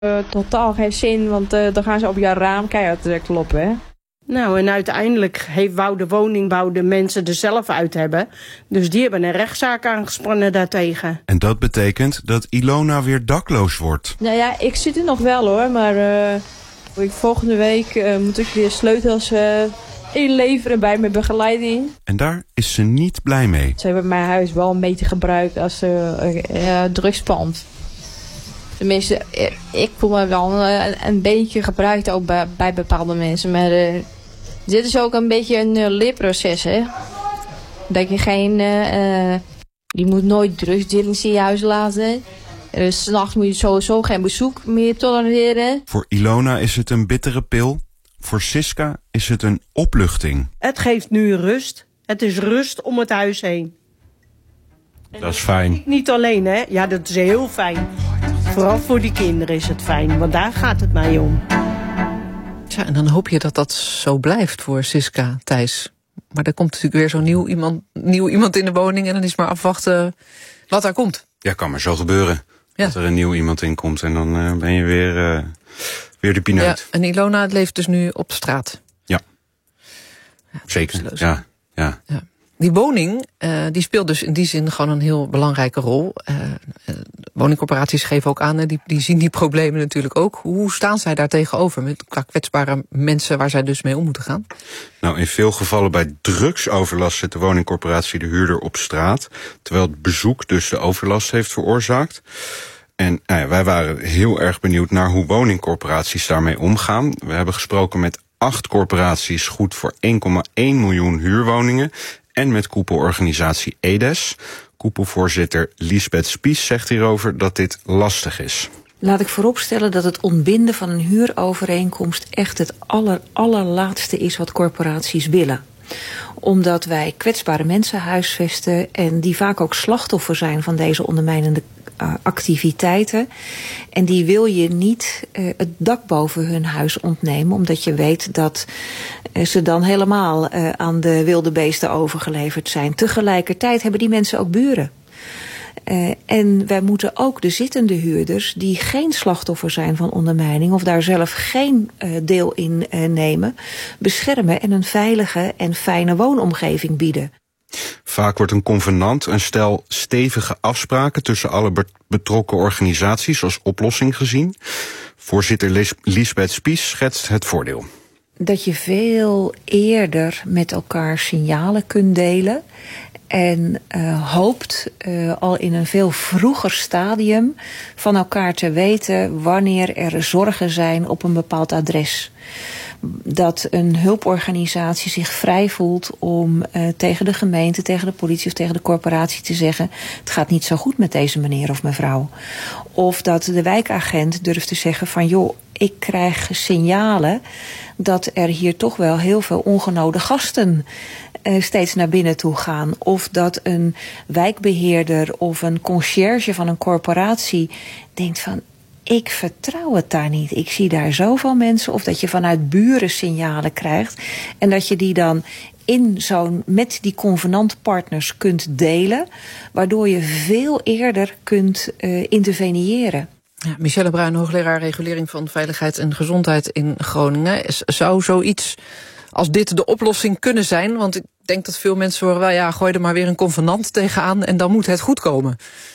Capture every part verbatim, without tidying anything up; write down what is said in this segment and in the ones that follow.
Uh, totaal geen zin, want uh, dan gaan ze op jouw raam keihard uh, kloppen, hè. Nou, en uiteindelijk heeft, wou de woningbouw de mensen er zelf uit hebben. Dus die hebben een rechtszaak aangespannen daartegen. En dat betekent dat Ilona weer dakloos wordt. Nou ja, ik zit er nog wel hoor, maar uh, volgende week uh, moet ik weer sleutels uh, inleveren bij mijn begeleiding. En daar is ze niet blij mee. Ze hebben mijn huis wel een beetje gebruikt als uh, uh, drugspand. Tenminste, ik voel me wel een, een beetje gebruikt ook bij, bij bepaalde mensen. Maar uh, dit is ook een beetje een uh, leerproces, hè. Dat je geen... Uh, uh, je moet nooit drugsdealings in je huis laten. Uh, 's nachts moet je sowieso geen bezoek meer tolereren. Voor Ilona is het een bittere pil. Voor Siska is het een opluchting. Het geeft nu rust. Het is rust om het huis heen. Dat is fijn. Niet alleen, hè. Ja, dat is heel fijn. Vooral voor die kinderen is het fijn, want daar gaat het mij om. Ja, en dan hoop je dat dat zo blijft voor Siska, Thijs. Maar er komt natuurlijk weer zo'n nieuw iemand, nieuw iemand in de woning... en dan is maar afwachten wat daar komt. Ja, kan maar zo gebeuren. Ja. Dat er een nieuw iemand in komt en dan uh, ben je weer, uh, weer de pineut. Ja, en Ilona leeft dus nu op straat. Ja, ja zeker. Ja, ja. ja. Die woning, uh, die speelt dus in die zin gewoon een heel belangrijke rol. Uh, uh, woningcorporaties geven ook aan, die, die zien die problemen natuurlijk ook. Hoe staan zij daar tegenover met qua kwetsbare mensen waar zij dus mee om moeten gaan? Nou, in veel gevallen bij drugsoverlast zet de woningcorporatie de huurder op straat, terwijl het bezoek dus de overlast heeft veroorzaakt. En nou ja, wij waren heel erg benieuwd naar hoe woningcorporaties daarmee omgaan. We hebben gesproken met acht corporaties, goed voor één komma één miljoen huurwoningen. En met koepelorganisatie E D E S. Koepelvoorzitter Liesbeth Spies zegt hierover dat dit lastig is. Laat ik vooropstellen dat het ontbinden van een huurovereenkomst echt het aller, allerlaatste is wat corporaties willen. Omdat wij kwetsbare mensen huisvesten en die vaak ook slachtoffer zijn van deze ondermijnende uh, activiteiten. En die wil je niet uh, het dak boven hun huis ontnemen, omdat je weet dat uh, ze dan helemaal uh, aan de wilde beesten overgeleverd zijn. Tegelijkertijd hebben die mensen ook buren. Uh, en wij moeten ook de zittende huurders, die geen slachtoffer zijn van ondermijning of daar zelf geen uh, deel in uh, nemen, beschermen en een veilige en fijne woonomgeving bieden. Vaak wordt een convenant een stel stevige afspraken tussen alle betrokken organisaties als oplossing gezien. Voorzitter Lis- Liesbeth Spies schetst het voordeel. Dat je veel eerder met elkaar signalen kunt delen. En uh, hoopt uh, al in een veel vroeger stadium van elkaar te weten wanneer er zorgen zijn op een bepaald adres. Dat een hulporganisatie zich vrij voelt om uh, tegen de gemeente, tegen de politie of tegen de corporatie te zeggen: het gaat niet zo goed met deze meneer of mevrouw. Of dat de wijkagent durft te zeggen van joh, ik krijg signalen dat er hier toch wel heel veel ongenode gasten uh, steeds naar binnen toe gaan. Of dat een wijkbeheerder of een conciërge van een corporatie denkt van ik vertrouw het daar niet. Ik zie daar zoveel mensen. Of dat je vanuit buren signalen krijgt. En dat je die dan in zo'n met die convenantpartners kunt delen. Waardoor je veel eerder kunt uh, interveniëren. Ja, Michelle Bruin, hoogleraar regulering van veiligheid en gezondheid in Groningen. Zou zoiets als dit de oplossing kunnen zijn? Want ik denk dat veel mensen horen, wel ja, gooi er maar weer een convenant tegenaan en dan moet het goed komen.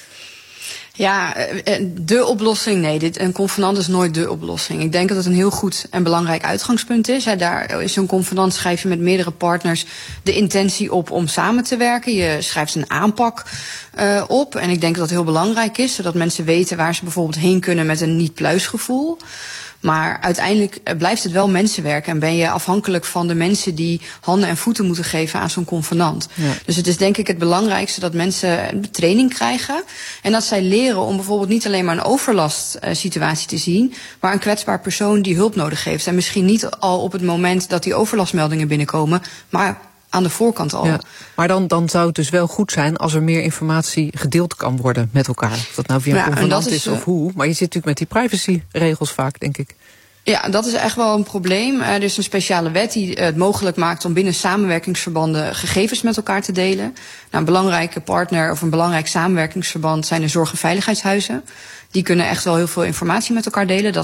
Ja, de oplossing, nee, dit, een convenant is nooit de oplossing. Ik denk dat het een heel goed en belangrijk uitgangspunt is. He, daar is zo'n convenant, schrijf je met meerdere partners de intentie op om samen te werken. Je schrijft een aanpak uh, op en ik denk dat dat heel belangrijk is, zodat mensen weten waar ze bijvoorbeeld heen kunnen met een niet-pluisgevoel. Maar uiteindelijk blijft het wel mensenwerk en ben je afhankelijk van de mensen die handen en voeten moeten geven aan zo'n convenant. Ja. Dus het is denk ik het belangrijkste dat mensen training krijgen en dat zij leren om bijvoorbeeld niet alleen maar een overlastsituatie te zien, maar een kwetsbaar persoon die hulp nodig heeft. En misschien niet al op het moment dat die overlastmeldingen binnenkomen, maar aan de voorkant al. Ja, maar dan, dan zou het dus wel goed zijn als er meer informatie gedeeld kan worden met elkaar. Of dat nou via een ja, convenant is, is of hoe. Maar je zit natuurlijk met die privacyregels vaak, denk ik. Ja, dat is echt wel een probleem. Er is een speciale wet die het mogelijk maakt om binnen samenwerkingsverbanden gegevens met elkaar te delen. Nou, een belangrijke partner of een belangrijk samenwerkingsverband zijn de zorg- en veiligheidshuizen. Die kunnen echt wel heel veel informatie met elkaar delen. Dat